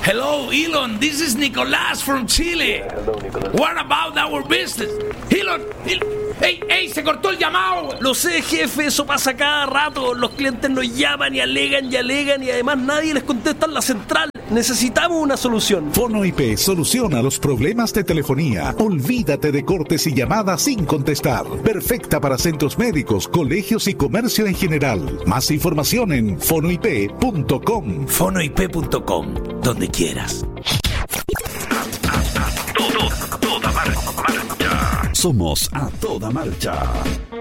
Hello, Elon. This is Nicolás from Chile. What about our business? Elon. ¡Ey! ¡Se cortó el llamado! Lo sé, jefe, eso pasa cada rato. Los clientes nos llaman y alegan y además nadie les contesta en la central. Necesitamos una solución. Fono IP soluciona los problemas de telefonía. Olvídate de cortes y llamadas sin contestar. Perfecta para centros médicos, colegios y comercio en general. Más información en fonoip.com. Fonoip.com, donde quieras. Toda marcha. Somos a toda marcha.